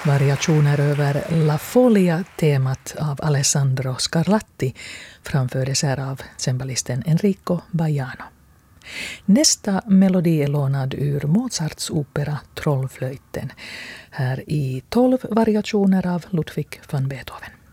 Variationer över La Folia, temat av Alessandro Scarlatti, framfördes här av cembalisten Enrico Baiano. Nästa melodi är lånad ur Mozarts opera Trollflöjten, här i 12 variationer av Ludwig van Beethoven.